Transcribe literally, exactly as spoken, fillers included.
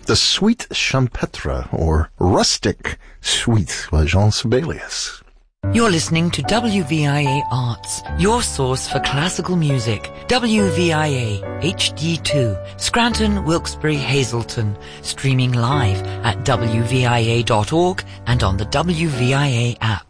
the Suite Champetre, or Rustic Suite by Jean Sibelius. You're listening to W V I A Arts, your source for classical music. W V I A H D two, Scranton, Wilkes-Barre, Hazleton. Streaming live at W V I A dot org and on the W V I A app.